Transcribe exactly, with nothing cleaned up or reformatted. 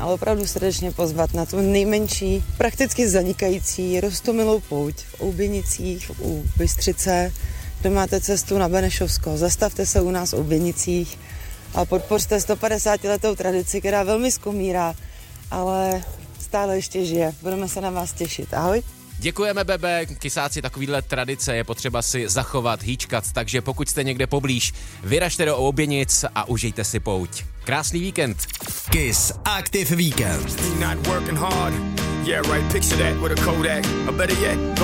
ale opravdu srdečně pozvat na tu nejmenší, prakticky zanikající Roztomilou pouť v Ouběnicích u Bystřice. Kdo máte cestu na Benešovsko, zastavte se u nás v Ouběnicích a podpořte sto padesátiletou tradici, která velmi skomírá, ale stále ještě žije. Budeme se na vás těšit. Ahoj. Děkujeme, Bebe, Kysáci, takovýhle tradice je potřeba si zachovat, hýčkat, takže pokud jste někde poblíž, vyražte do Ouběnic a užijte si pouť. Krásný víkend. Kiss Active Weekend.